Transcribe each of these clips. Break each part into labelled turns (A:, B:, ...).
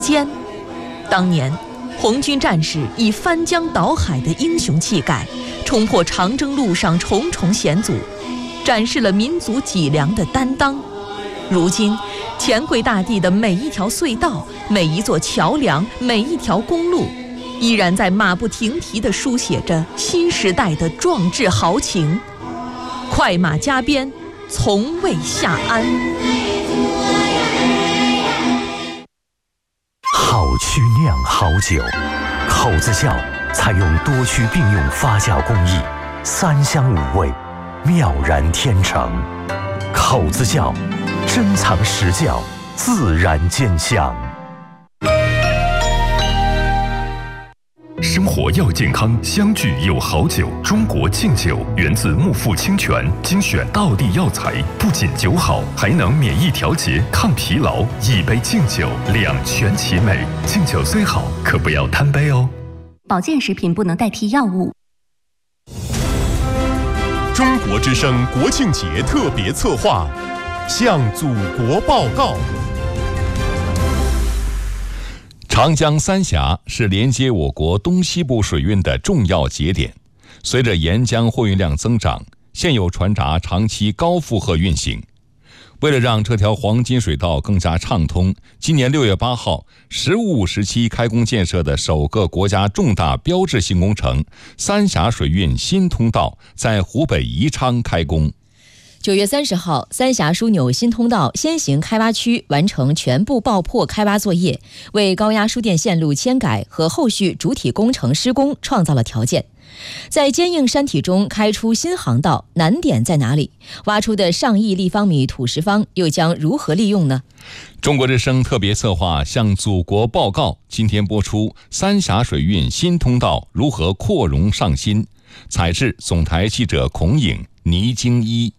A: 间。当年红军战士以翻江倒海的英雄气概，冲破长征路上重重险阻，展示了民族脊梁的担当。如今钱柜大地的每一条隧道、每一座桥梁、每一条公路，依然在马不停蹄地书写着新时代的壮志豪情。快马加鞭，从未下鞍。
B: 好曲酿好酒，口子窖采用多区并用发酵工艺，3香5味，妙然天成。口子窖珍藏实窖，自然见香。
C: 生活要健康，相聚有好酒。中国敬酒源自木富清泉，精选道地药材，不仅酒好，还能免疫调节、抗疲劳。一杯敬酒，两全其美。敬酒虽好，可不要贪杯哦。
D: 保健食品不能代替药物。
E: 中国之声国庆节特别策划，向祖国报告。
F: 长江三峡是连接我国东西部水运的重要节点，随着沿江货运量增长，现有船闸长期高负荷运行。为了让这条黄金水道更加畅通，今年6月8号，15时期开工建设的首个国家重大标志性工程——三峡水运新通道在湖北宜昌开工。
G: 9月30号，三峡枢纽新通道先行开挖区完成全部爆破开挖作业，为高压输电线路迁改和后续主体工程施工创造了条件。在坚硬山体中开出新航道，难点在哪里？挖出的上亿立方米土石方又将如何利用呢？
F: 中国之声特别策划向祖国报告，今天播出三峡水运新通道如何扩容上新。采制总台记者孔颖、倪京一。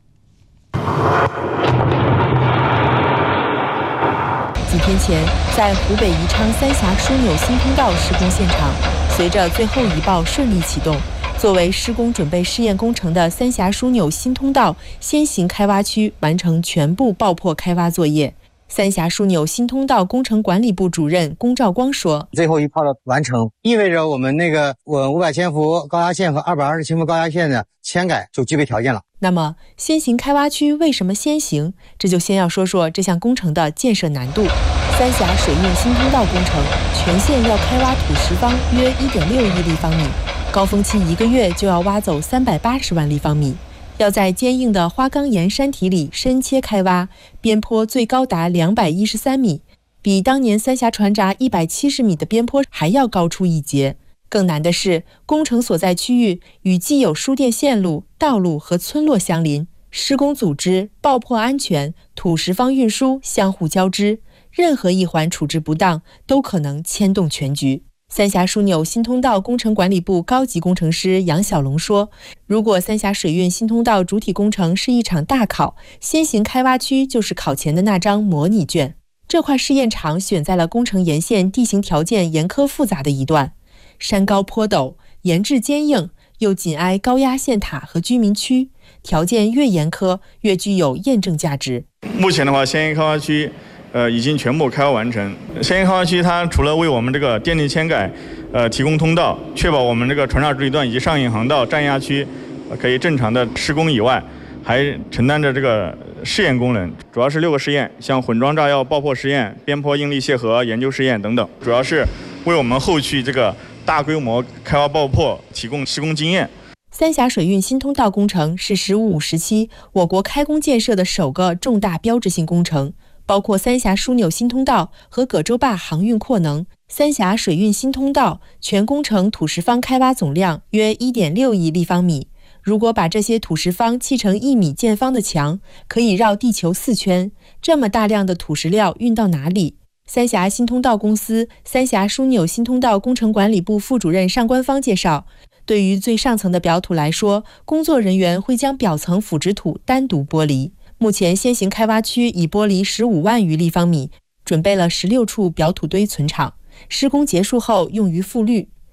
H: 几天前，在湖北宜昌三峡枢纽新通道施工现场，随着最后一爆顺利启动，作为施工准备试验工程的三峡枢纽新通道先行开挖区完成全部爆破开挖作业。三峡枢纽新通道工程管理部主任龚兆光说：“
I: 最后一炮的完成，意味着我们500千伏高压线和220千伏高压线的迁改就具备条件了。”
H: 那么，先行开挖区为什么先行？这就先要说说这项工程的建设难度。三峡水运新通道工程全线要开挖土石方约1.6亿立方米，高峰期1个月就要挖走380万立方米。要在坚硬的花岗岩山体里深切开挖，边坡最高达213米，比当年三峡船闸170米的边坡还要高出一截。更难的是，工程所在区域与既有输电线路、道路和村落相邻，施工组织、爆破安全、土石方运输相互交织，任何一环处置不当，都可能牵动全局。三峡枢纽新通道工程管理部高级工程师杨小龙说：“如果三峡水运新通道主体工程是一场大考，先行开挖区就是考前的那张模拟卷。这块试验场选在了工程沿线地形条件严苛复杂的一段。山高坡陡，岩质坚硬，又紧挨高压线塔和居民区，条件越严苛，越具有验证价值。
J: 目前的话，先行开挖区，已经全部开挖完成。先行开挖区它除了为我们这个电力迁改，提供通道，确保我们这个船闸主体段以及上引航道、占压区，可以正常的施工以外，还承担着这个试验功能，主要是6个试验，像混装炸药爆破试验、边坡应力卸合研究试验等等，主要是为我们后续这个大规模开挖爆破提供施工经验。
H: 三峡水运新通道工程是15时期我国开工建设的首个重大标志性工程，包括三峡枢纽新通道和葛洲坝航运扩能。三峡水运新通道全工程土石方开挖总量约1.6亿立方米。如果把这些土石方砌成1米见方的墙，可以绕地球4圈。这么大量的土石料运到哪里？三峡新通道公司三峡枢纽新通道工程管理部副主任尚官方介绍，对于最上层的表土来说，工作人员会将表层腐殖土单独剥离。目前先行开挖区已剥离15万余立方米，准备了16处表土堆存场，施工结束后用于复滤。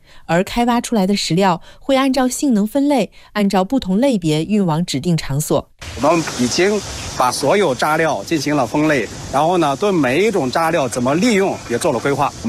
H: 而开挖出来的石料会按照性能分类，按照不同类别运往指定场所。
K: 我们已经把所有渣料进行了分类，然后呢，对每一种渣料怎么利用也做了规划。